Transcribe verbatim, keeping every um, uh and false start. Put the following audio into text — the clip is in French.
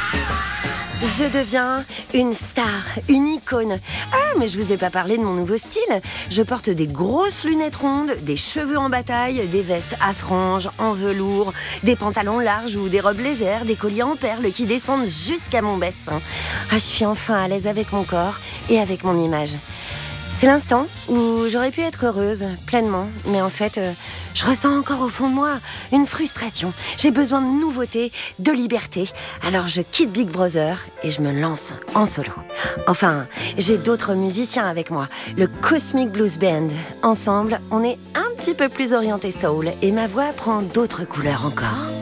Je deviens une star, une icône. Ah, mais je vous ai pas parlé de mon nouveau style. Je porte des grosses lunettes rondes, des cheveux en bataille, des vestes à franges, en velours, des pantalons larges ou des robes légères, des colliers en perles qui descendent jusqu'à mon bassin. Ah, je suis enfin à l'aise avec mon corps et avec mon image. C'est l'instant où j'aurais pu être heureuse, pleinement, mais en fait, euh, je ressens encore au fond de moi une frustration. J'ai besoin de nouveauté, de liberté. Alors je quitte Big Brother et je me lance en solo. Enfin, j'ai d'autres musiciens avec moi, le Cosmic Blues Band. Ensemble, on est un petit peu plus orienté soul et ma voix prend d'autres couleurs encore.